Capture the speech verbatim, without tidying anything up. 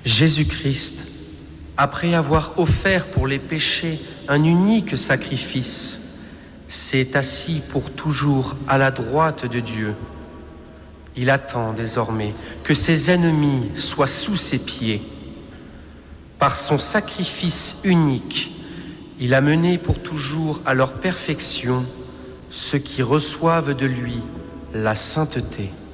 Jésus-Christ, après avoir offert pour les péchés un unique sacrifice, s'est assis pour toujours à la droite de Dieu. Il attend désormais que ses ennemis soient sous ses pieds. Par son sacrifice unique, il a mené pour toujours à leur perfection ceux qui reçoivent de lui la sainteté.